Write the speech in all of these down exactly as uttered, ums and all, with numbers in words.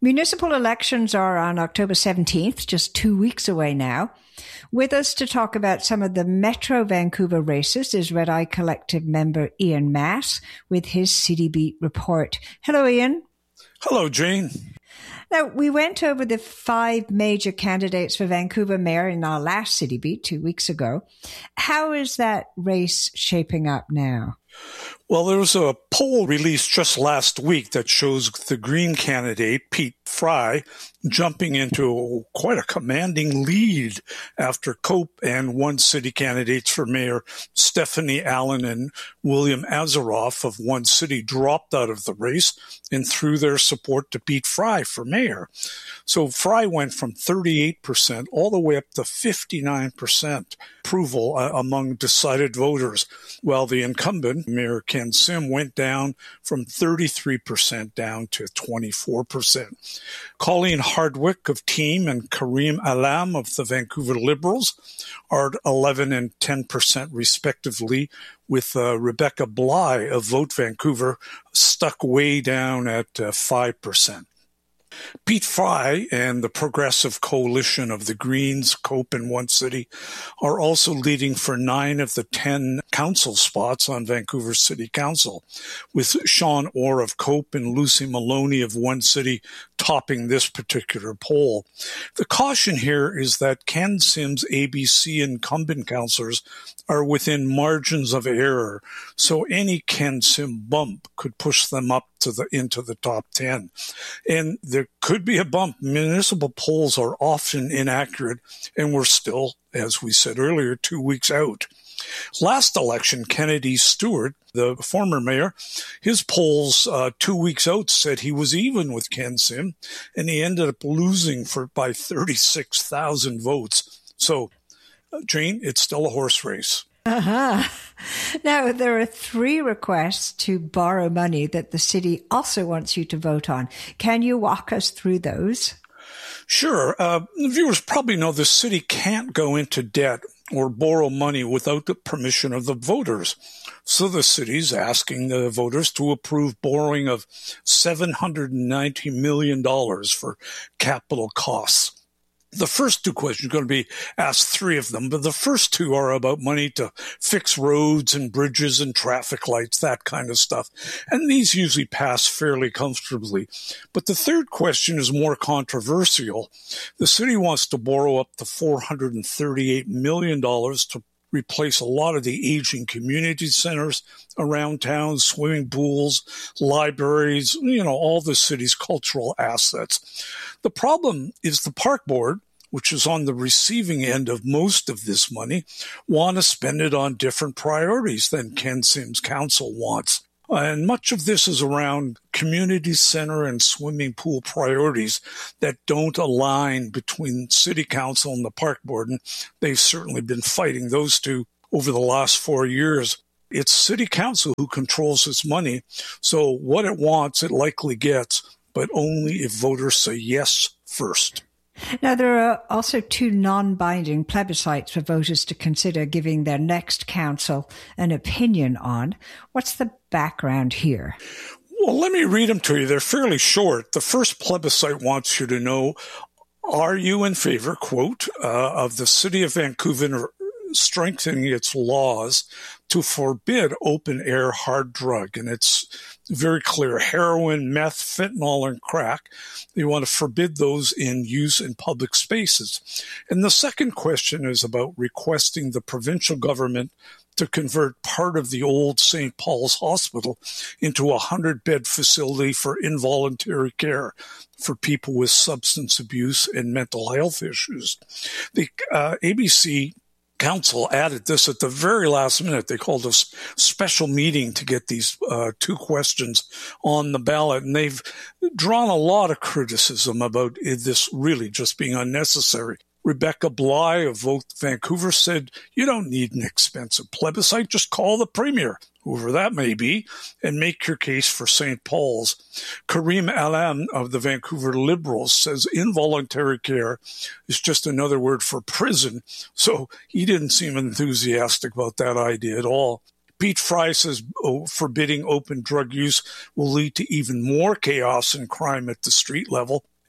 Municipal elections are on October seventeenth, just two weeks away now. With us to talk about some of the Metro Vancouver races is Red Eye Collective member Ian Mass with his City Beat report. Hello, Ian. Hello, Jane. Now, we went over the five major candidates for Vancouver Mayor in our last City Beat two weeks ago. How is that race shaping up now? Well, there was a poll released just last week that shows the Green candidate, Pete Fry, jumping into quite a commanding lead after Cope and One City candidates for mayor, Stephanie Allen and William Azaroff of One City, dropped out of the race and threw their support to Pete Fry for mayor. So Fry went from thirty-eight percent all the way up to fifty-nine percent approval uh, among decided voters, while the incumbent, Mayor Ken Sim, went down from thirty-three percent down to twenty-four percent. Colleen Hardwick of Team and Kareem Alam of the Vancouver Liberals are at eleven and ten percent respectively, with uh, Rebecca Bly of Vote Vancouver stuck way down at uh, five percent. Pete Fry and the Progressive Coalition of the Greens, Cope and One City are also leading for nine of the ten council spots on Vancouver City Council, with Sean Orr of Cope and Lucy Maloney of One City topping this particular poll. The caution here is that Ken Sim's A B C incumbent councillors are within margins of error, so any Ken Sim bump could push them up to the into the top ten. And there could be a bump. Municipal polls are often inaccurate, and we're still, as we said earlier, two weeks out. Last election, Kennedy Stewart, the former mayor, his polls uh, two weeks out said he was even with Ken Sim, and he ended up losing for by thirty-six thousand votes. So, uh, Jane, it's still a horse race. Uh-huh. Now, there are three requests to borrow money that the city also wants you to vote on. Can you walk us through those? Sure. Uh, viewers probably know the city can't go into debt or borrow money without the permission of the voters. So the city's asking the voters to approve borrowing of seven hundred ninety million dollars for capital costs. The first two questions are going to be asked, three of them, but the first two are about money to fix roads and bridges and traffic lights, that kind of stuff. And these usually pass fairly comfortably. But the third question is more controversial. The city wants to borrow up to four hundred thirty-eight million dollars to replace a lot of the aging community centers around town, swimming pools, libraries, you know, all the city's cultural assets. The problem is the park board, which is on the receiving end of most of this money, want to spend it on different priorities than Ken Sim's council wants. And much of this is around community center and swimming pool priorities that don't align between city council and the park board. And they've certainly been fighting those two over the last four years. It's city council who controls its money. So what it wants, it likely gets, but only if voters say yes first. Now, there are also two non-binding plebiscites for voters to consider giving their next council an opinion on. What's the background here? Well, let me read them to you. They're fairly short. The first plebiscite wants you to know, are you in favor, quote, uh, of the city of Vancouver strengthening its laws to forbid open-air hard drug? And it's very clear: heroin, meth, fentanyl, and crack. They want to forbid those in use in public spaces. And the second question is about requesting the provincial government to convert part of the old Saint Paul's Hospital into a hundred-bed facility for involuntary care for people with substance abuse and mental health issues. The uh, A B C Council added this at the very last minute. They called a special meeting to get these uh, two questions on the ballot, and they've drawn a lot of criticism about this really just being unnecessary. Rebecca Bly of Vote Vancouver said, you don't need an expensive plebiscite, just call the premier, whoever that may be, and make your case for Saint Paul's. Kareem Alam of the Vancouver Liberals says involuntary care is just another word for prison, so he didn't seem enthusiastic about that idea at all. Pete Fry says oh, forbidding open drug use will lead to even more chaos and crime at the street level.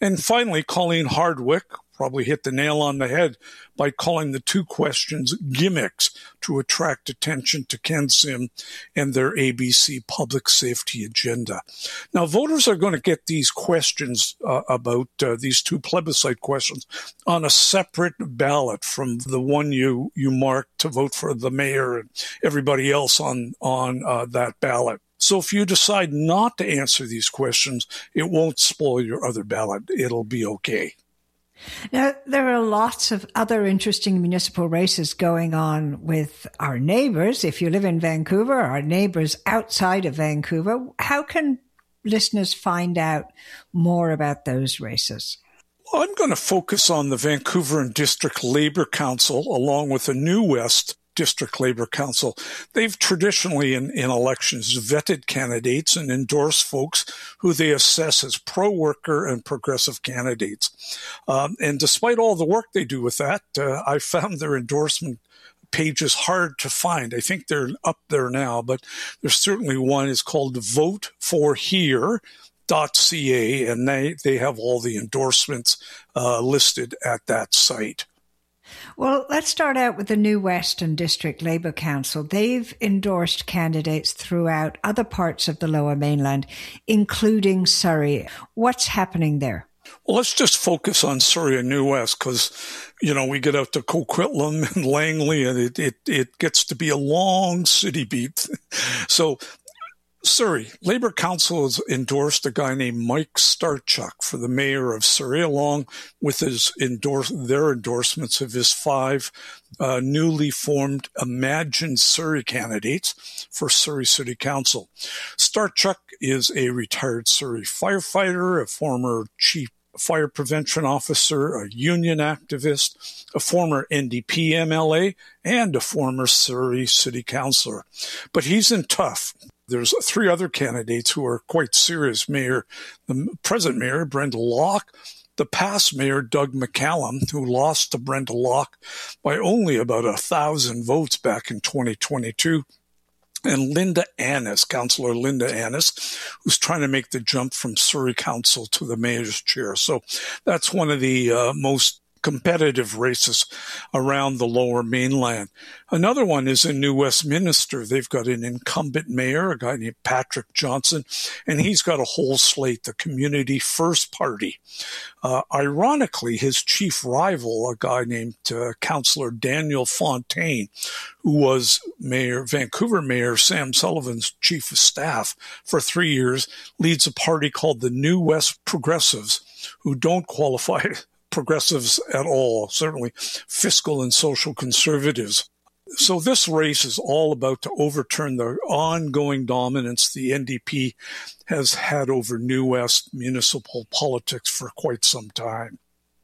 And finally, Colleen Hardwick probably hit the nail on the head by calling the two questions gimmicks to attract attention to CanSim and their A B C public safety agenda. Now, voters are going to get these questions uh, about uh, these two plebiscite questions on a separate ballot from the one you, you marked to vote for the mayor and everybody else on, on uh, that ballot. So if you decide not to answer these questions, it won't spoil your other ballot. It'll be okay. Now, there are lots of other interesting municipal races going on with our neighbors. If you live in Vancouver, our neighbors outside of Vancouver, how can listeners find out more about those races? Well, I'm going to focus on the Vancouver and District Labour Council along with the New West District Labour Council. They've traditionally in, in elections vetted candidates and endorsed folks who they assess as pro-worker and progressive candidates. Um, and despite all the work they do with that, uh, I found their endorsement pages hard to find. I think they're up there now, but there's certainly one is called vote for here dot c a, and they, they have all the endorsements uh, listed at that site. Well, let's start out with the New Western District Labour Council. They've endorsed candidates throughout other parts of the Lower Mainland, including Surrey. What's happening there? Well, let's just focus on Surrey and New West because, you know, we get out to Coquitlam and Langley and it, it, it gets to be a long city beat. So Surrey, Labour Council has endorsed a guy named Mike Starchuk for the mayor of Surrey, along with his endorse, their endorsements of his five uh, newly formed Imagine Surrey candidates for Surrey City Council. Starchuk is a retired Surrey firefighter, a former chief fire prevention officer, a union activist, a former N D P M L A, and a former Surrey City Councillor. But he's in tough. There's three other candidates who are quite serious. Mayor, the present mayor, Brenda Locke, the past mayor, Doug McCallum, who lost to Brenda Locke by only about a thousand votes back in twenty twenty-two, and Linda Annis, Councillor Linda Annis, who's trying to make the jump from Surrey Council to the mayor's chair. So that's one of the uh, most competitive races around the Lower Mainland. Another one is in New Westminster. They've got an incumbent mayor, a guy named Patrick Johnson, and he's got a whole slate, the Community First Party. Uh, ironically, his chief rival, a guy named uh, Councillor Daniel Fontaine, who was Mayor, Vancouver Mayor Sam Sullivan's chief of staff for three years, leads a party called the New West Progressives, who don't qualify progressives at all, certainly fiscal and social conservatives. So this race is all about to overturn the ongoing dominance the N D P has had over New West municipal politics for quite some time.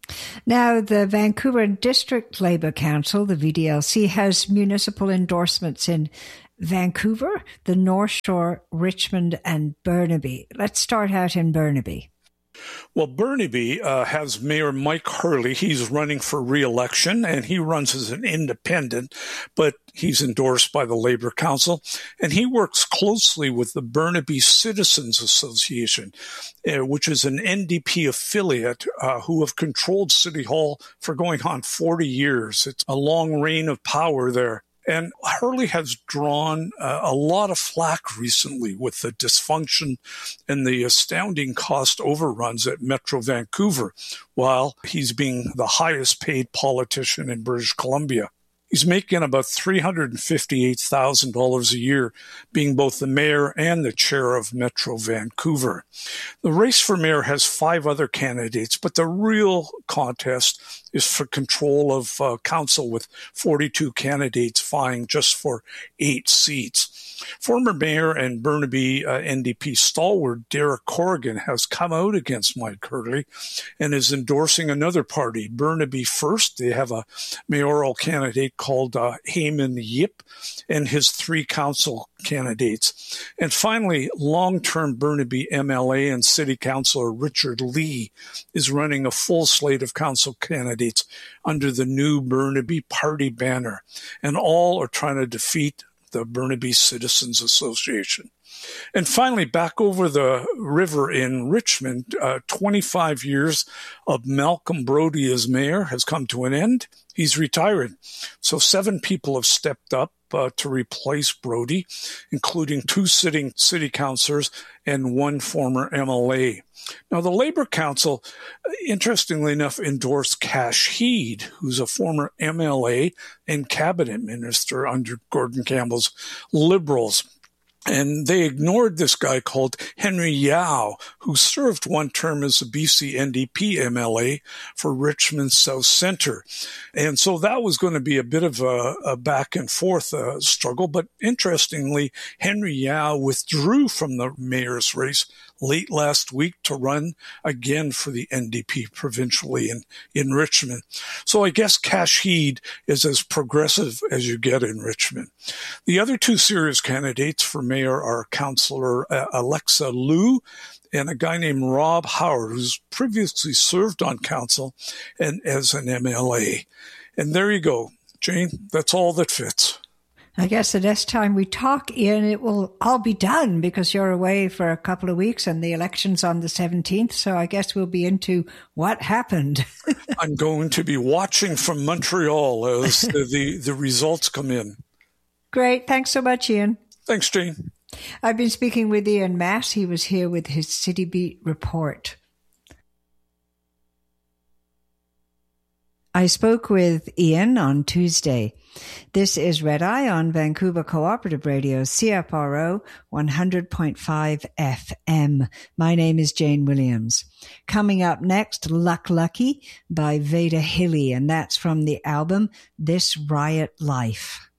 Now, the Vancouver District Labour Council, the V D L C, has municipal endorsements in Vancouver, the North Shore, Richmond, and Burnaby. Let's start out in Burnaby. Well, Burnaby uh, has Mayor Mike Hurley. He's running for re-election, and he runs as an independent, but he's endorsed by the Labour Council, and he works closely with the Burnaby Citizens Association, uh, which is an N D P affiliate uh, who have controlled City Hall for going on forty years. It's a long reign of power there. And Hurley has drawn uh, a lot of flack recently with the dysfunction and the astounding cost overruns at Metro Vancouver, while he's being the highest paid politician in British Columbia. He's making about three hundred fifty-eight thousand dollars a year, being both the mayor and the chair of Metro Vancouver. The race for mayor has five other candidates, but the real contest is for control of uh, council, with forty-two candidates vying just for eight seats. Former mayor and Burnaby uh, N D P stalwart Derek Corrigan has come out against Mike Hurley and is endorsing another party, Burnaby First. They have a mayoral candidate called uh, Heyman Yip and his three council candidates. And finally, long-term Burnaby M L A and City Councillor Richard Lee is running a full slate of council candidates under the new Burnaby Party banner, and all are trying to defeat the Burnaby Citizens Association. And finally, back over the river in Richmond, uh, twenty-five years of Malcolm Brody as mayor has come to an end. He's retired. So seven people have stepped up uh, to replace Brody, including two sitting city councilors and one former M L A. Now, the Labour Council, interestingly enough, endorsed Kash Heed, who's a former M L A and cabinet minister under Gordon Campbell's Liberals. And they ignored this guy called Henry Yao, who served one term as a B C N D P M L A for Richmond South Centre. And so that was going to be a bit of a, a back and forth uh, struggle. But interestingly, Henry Yao withdrew from the mayor's race late last week to run again for the N D P provincially in, in Richmond. So I guess Kash Heed is as progressive as you get in Richmond. The other two serious candidates for mayor are Councillor uh, Alexa Liu and a guy named Rob Howard, who's previously served on council and as an M L A. And there you go, Jane. That's all that fits. I guess the next time we talk, Ian, it will all be done because you're away for a couple of weeks and the election's on the seventeenth. So I guess we'll be into what happened. I'm going to be watching from Montreal as the, the, the results come in. Great. Thanks so much, Ian. Thanks, Jane. I've been speaking with Ian Mass. He was here with his City Beat report. I spoke with Ian on Tuesday. This is Red Eye on Vancouver Cooperative Radio, C F R O one hundred point five F M. My name is Jane Williams. Coming up next, Luck Lucky by Veda Hilly, and that's from the album This Riot Life.